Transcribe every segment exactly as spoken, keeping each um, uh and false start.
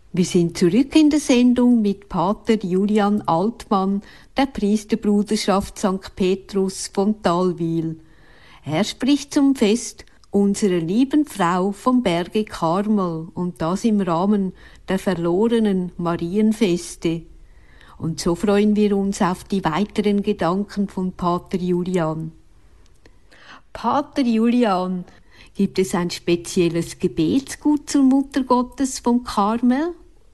Wir sind zurück in der Sendung mit Pater Julian Altmann, der Priesterbruderschaft Sankt Petrus von Thalwil. Er spricht zum Fest unserer lieben Frau vom Berge Karmel und das im Rahmen der verlorenen Marienfeste. Und so freuen wir uns auf die weiteren Gedanken von Pater Julian. Pater Julian, gibt es ein spezielles Gebetsgut zur Mutter Gottes vom Karmel?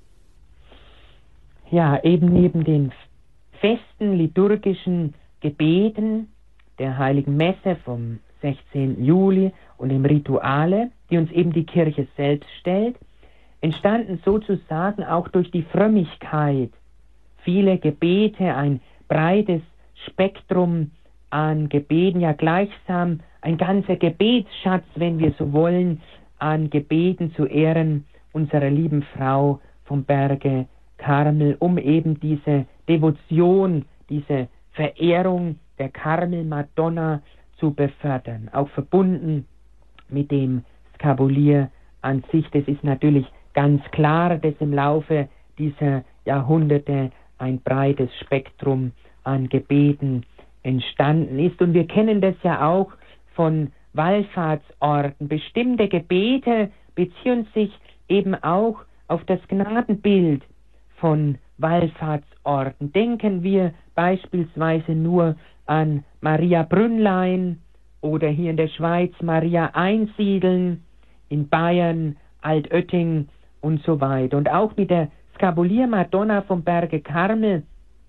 Ja, eben neben den festen liturgischen Gebeten der Heiligen Messe vom sechzehnten Juli und dem Rituale, die uns eben die Kirche selbst stellt, entstanden sozusagen auch durch die Frömmigkeit viele Gebete, ein breites Spektrum an Gebeten, ja gleichsam ein ganzer Gebetsschatz, wenn wir so wollen, an Gebeten zu Ehren unserer lieben Frau vom Berge Karmel, um eben diese Devotion, diese Verehrung der Karmel-Madonna zu befördern. Auch verbunden mit dem Skabulier an sich. Das ist natürlich ganz klar, dass im Laufe dieser Jahrhunderte ein breites Spektrum an Gebeten entstanden ist. Und wir kennen das ja auch von Wallfahrtsorten. Bestimmte Gebete beziehen sich eben auch auf das Gnadenbild von Wallfahrtsorten. Denken wir beispielsweise nur an Maria Brünnlein oder hier in der Schweiz Maria Einsiedeln, in Bayern Altötting und so weiter. Und auch mit der Skabulier Madonna vom Berge Karmel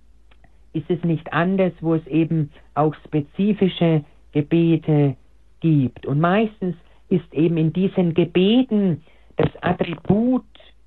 ist es nicht anders, wo es eben auch spezifische Gebete gibt. Und meistens ist eben in diesen Gebeten das Attribut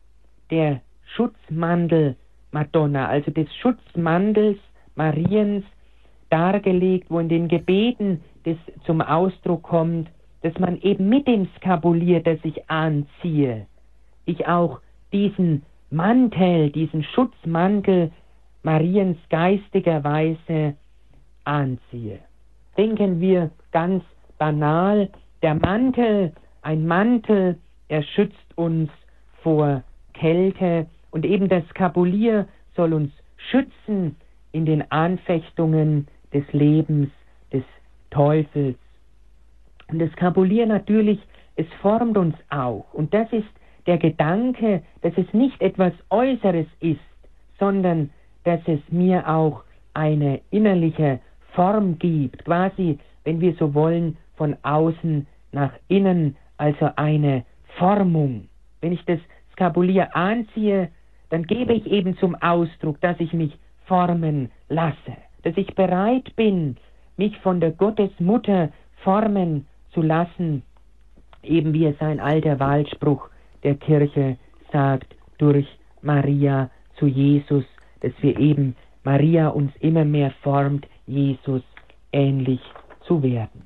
der Schutzmandel Madonna, also des Schutzmandels Mariens, dargelegt, wo in den Gebeten das zum Ausdruck kommt, dass man eben mit dem Skabulier, das ich anziehe, ich auch diesen Mantel, diesen Schutzmantel Mariens geistiger Weise anziehe. Denken wir ganz banal, der Mantel, ein Mantel, er schützt uns vor Kälte und eben das Skabulier soll uns schützen in den Anfechtungen des Lebens des Teufels. Und das Skabulier natürlich, es formt uns auch. Und das ist der Gedanke, dass es nicht etwas Äußeres ist, sondern dass es mir auch eine innerliche Form gibt, quasi, wenn wir so wollen, von außen nach innen, also eine Formung. Wenn ich das Skabulier anziehe, dann gebe ich eben zum Ausdruck, dass ich mich formen lasse, dass ich bereit bin, mich von der Gottesmutter formen zu lassen, eben wie es ein alter Wahlspruch der Kirche sagt, durch Maria zu Jesus, dass wir eben Maria uns immer mehr formt, Jesus ähnlich zu werden.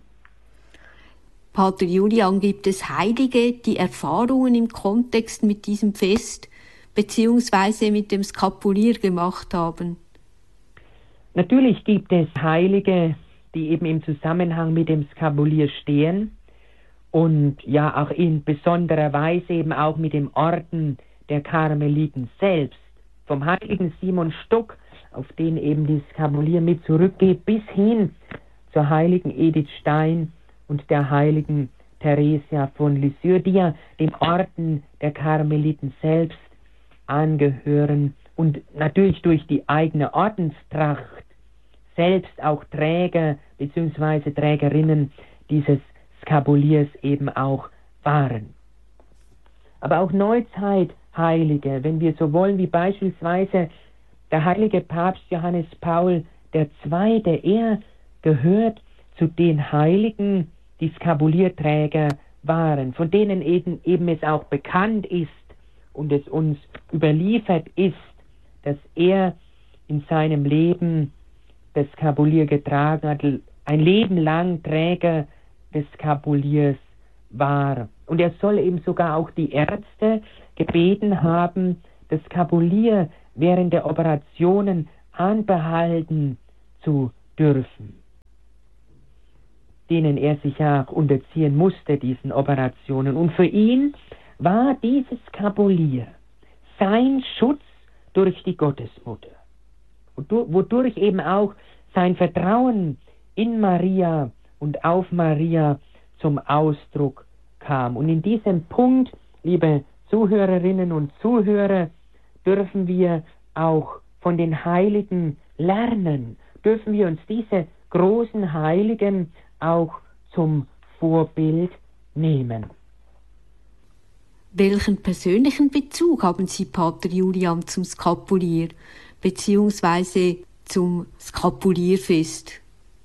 Pater Julian, gibt es Heilige, die Erfahrungen im Kontext mit diesem Fest beziehungsweise mit dem Skapulier gemacht haben? Natürlich gibt es Heilige, die eben im Zusammenhang mit dem Skabulier stehen und ja auch in besonderer Weise eben auch mit dem Orden der Karmeliten selbst. Vom heiligen Simon Stock, auf den eben das Skabulier mit zurückgeht, bis hin zur heiligen Edith Stein und der heiligen Theresia von Lisieux, die ja dem Orden der Karmeliten selbst angehören und natürlich durch die eigene Ordenstracht selbst auch Träger bzw. Trägerinnen dieses Skabuliers eben auch waren. Aber auch Neuzeit-Heilige, wenn wir so wollen, wie beispielsweise der heilige Papst Johannes Paul der Zweite, er gehört zu den Heiligen, die Skabulierträger waren, von denen eben, eben es auch bekannt ist und es uns überliefert ist, dass er in seinem Leben das Skabulier getragen hat, ein Leben lang Träger des Skabuliers war. Und er soll eben sogar auch die Ärzte gebeten haben, das Skabulier während der Operationen anbehalten zu dürfen, denen er sich ja auch unterziehen musste, diesen Operationen. Und für ihn war dieses Skabulier sein Schutz durch die Gottesmutter, wodurch eben auch sein Vertrauen in Maria und auf Maria zum Ausdruck kam. Und in diesem Punkt, liebe Zuhörerinnen und Zuhörer, dürfen wir auch von den Heiligen lernen, dürfen wir uns diese großen Heiligen auch zum Vorbild nehmen. Welchen persönlichen Bezug haben Sie, Pater Julian, zum Skapulier bzw. zum Skapulierfest?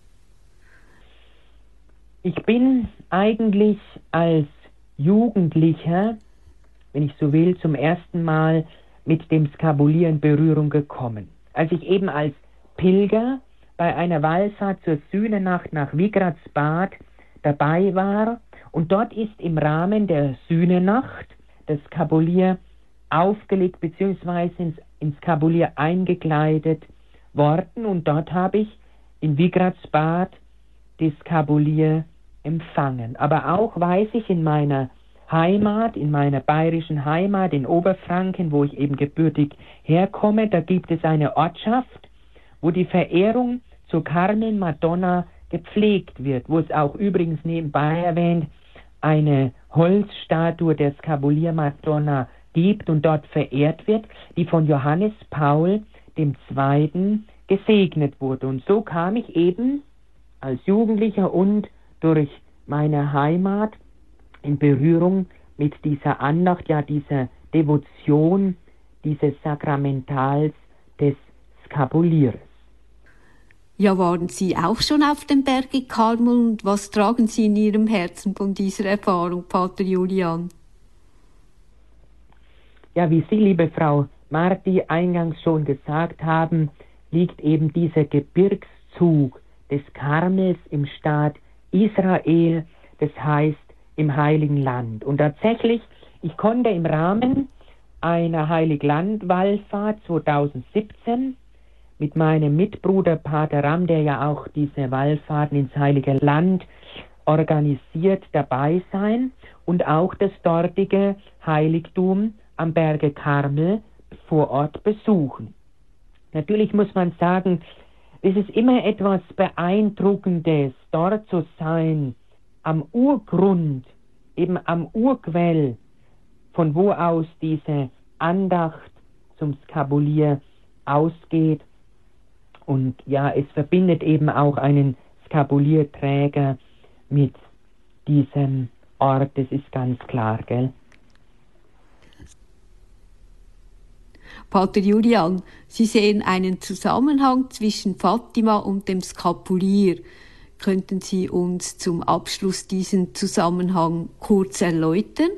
Ich bin eigentlich als Jugendlicher, wenn ich so will, zum ersten Mal mit dem Skapulier in Berührung gekommen. Als ich eben als Pilger bei einer Wallfahrt zur Sühnenacht nach Wigratsbad dabei war, und dort ist im Rahmen der Sühnenacht das Skapulier aufgelegt bzw. ins, ins Skapulier eingekleidet worden, und dort habe ich in Wigratsbad das Skapulier empfangen. Aber auch weiß ich, in meiner Heimat, in meiner bayerischen Heimat in Oberfranken, wo ich eben gebürtig herkomme, da gibt es eine Ortschaft, wo die Verehrung zur Carmen Madonna gepflegt wird, wo es auch übrigens nebenbei erwähnt eine Holzstatue der Skapulier Madonna gibt und dort verehrt wird, die von Johannes Paul der Zweite gesegnet wurde. Und so kam ich eben als Jugendlicher und durch meine Heimat in Berührung mit dieser Andacht, ja dieser Devotion dieses Sakramentals des Skapulieres. Ja, waren Sie auch schon auf dem Berge Karmel, und was tragen Sie in Ihrem Herzen von dieser Erfahrung, Pater Julian? Ja, wie Sie, liebe Frau Marti, eingangs schon gesagt haben, liegt eben dieser Gebirgszug des Karmels im Staat Israel, das heißt im Heiligen Land. Und tatsächlich, ich konnte im Rahmen einer Heiliglandwallfahrt zweitausendsiebzehn mit meinem Mitbruder Pater Ram, der ja auch diese Wallfahrten ins Heilige Land organisiert, dabei sein und auch das dortige Heiligtum am Berge Karmel vor Ort besuchen. Natürlich muss man sagen, es ist immer etwas Beeindruckendes, dort zu sein, am Urgrund, eben am Urquell, von wo aus diese Andacht zum Skapulier ausgeht. Und ja, es verbindet eben auch einen Skapulierträger mit diesem Ort, das ist ganz klar, gell? Pater Julian, Sie sehen einen Zusammenhang zwischen Fatima und dem Skapulier. Könnten Sie uns zum Abschluss diesen Zusammenhang kurz erläutern?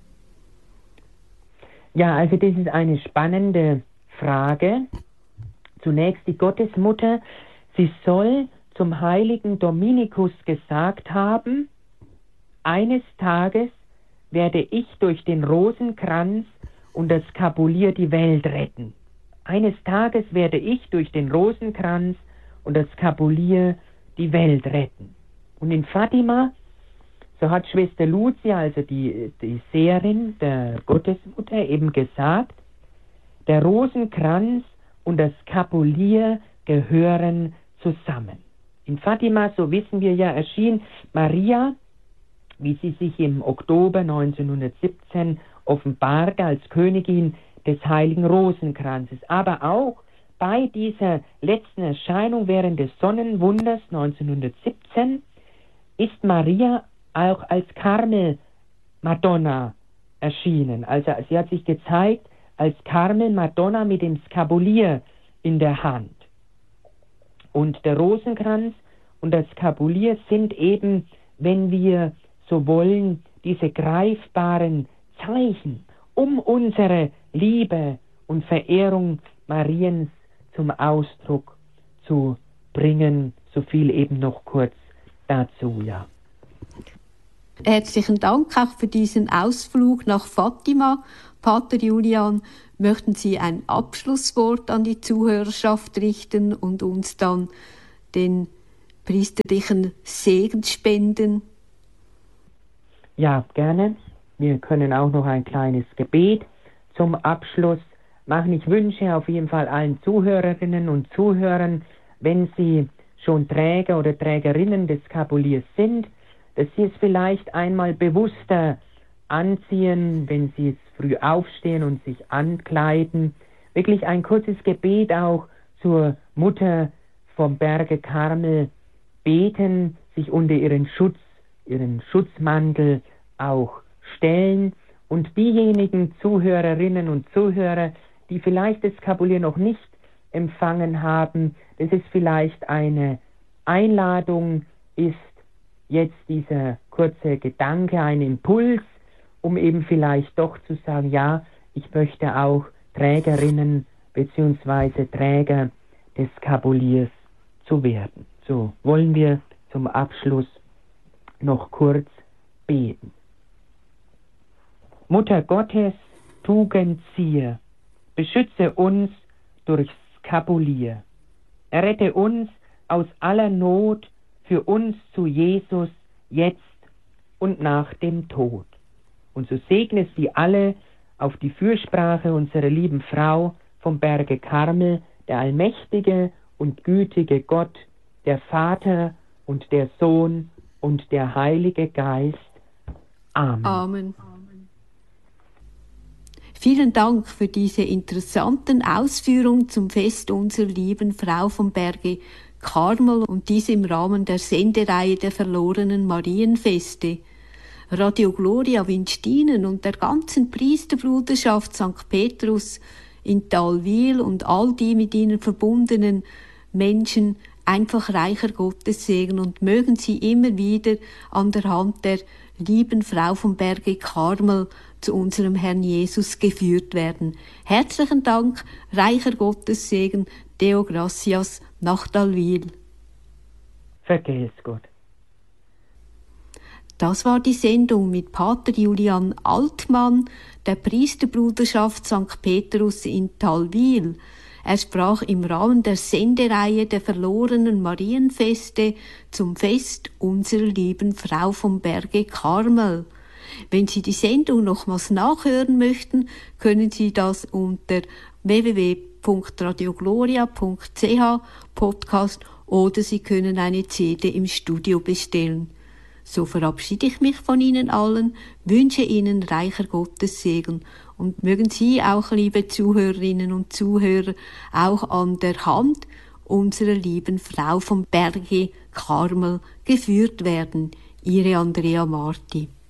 Ja, also das ist eine spannende Frage. Zunächst die Gottesmutter, sie soll zum heiligen Dominikus gesagt haben, eines Tages werde ich durch den Rosenkranz und das Skapulier die Welt retten. Eines Tages werde ich durch den Rosenkranz und das Skapulier die Welt retten. Und in Fatima, so hat Schwester Lucia, also die, die Seherin der Gottesmutter, eben gesagt, der Rosenkranz und das Skapulier gehören zusammen. In Fatima, so wissen wir ja, erschien Maria, wie sie sich im Oktober neunzehnhundertsiebzehn offenbarte als Königin des heiligen Rosenkranzes. Aber auch bei dieser letzten Erscheinung während des Sonnenwunders neunzehnhundertsiebzehn ist Maria auch als Karmel Madonna erschienen. Also sie hat sich gezeigt als Karmel Madonna mit dem Skapulier in der Hand. Und der Rosenkranz und das Skapulier sind eben, wenn wir so wollen, diese greifbaren Zeichen, um unsere Liebe und Verehrung Mariens zum Ausdruck zu bringen. So viel eben noch kurz dazu, ja. Herzlichen Dank auch für diesen Ausflug nach Fatima. Pater Julian, möchten Sie ein Abschlusswort an die Zuhörerschaft richten und uns dann den priesterlichen Segen spenden? Ja, gerne. Wir können auch noch ein kleines Gebet zum Abschluss machen. Ich wünsche auf jeden Fall allen Zuhörerinnen und Zuhörern, wenn sie schon Träger oder Trägerinnen des Skapuliers sind, dass sie es vielleicht einmal bewusster anziehen, wenn sie es früh aufstehen und sich ankleiden. Wirklich ein kurzes Gebet auch zur Mutter vom Berge Karmel beten, sich unter ihren Schutz, ihren Schutzmantel auch stellen. Und diejenigen Zuhörerinnen und Zuhörer, die vielleicht das Skapulier noch nicht empfangen haben, dass es vielleicht eine Einladung ist, jetzt dieser kurze Gedanke, ein Impuls, um eben vielleicht doch zu sagen, ja, ich möchte auch Trägerinnen bzw. Träger des Skapuliers zu werden. So, wollen wir zum Abschluss noch kurz beten. Mutter Gottes, Tugendzieher, beschütze uns durchs Skapulier. Errette uns aus aller Not, für uns zu Jesus, jetzt und nach dem Tod. Und so segne sie alle auf die Fürsprache unserer lieben Frau vom Berge Karmel, der allmächtige und gütige Gott, der Vater und der Sohn und der Heilige Geist. Amen. Amen. Vielen Dank für diese interessanten Ausführungen zum Fest unserer lieben Frau vom Berge Karmel und dies im Rahmen der Sendereihe der verlorenen Marienfeste. Radio Gloria wünscht Ihnen und der ganzen Priesterbruderschaft Sankt Petrus in Talwil und all die mit ihnen verbundenen Menschen einfach reicher Gottessegen und mögen sie immer wieder an der Hand der lieben Frau vom Berge Karmel zu unserem Herrn Jesus geführt werden. Herzlichen Dank, reicher Gottessegen, Deo Gracias, nach Talwil. Vergelt's Gott. Das war die Sendung mit Pater Julian Altmann, der Priesterbruderschaft Sankt Petrus in Talwil. Er sprach im Rahmen der Sendereihe der verlorenen Marienfeste zum Fest unserer lieben Frau vom Berge Karmel. Wenn Sie die Sendung nochmals nachhören möchten, können Sie das unter w w w punkt radiogloria punkt c h Podcast oder Sie können eine C D im Studio bestellen. So verabschiede ich mich von Ihnen allen, wünsche Ihnen reicher Gottessegen und mögen Sie auch, liebe Zuhörerinnen und Zuhörer, auch an der Hand unserer lieben Frau vom Berge Karmel geführt werden. Ihre Andrea Marti.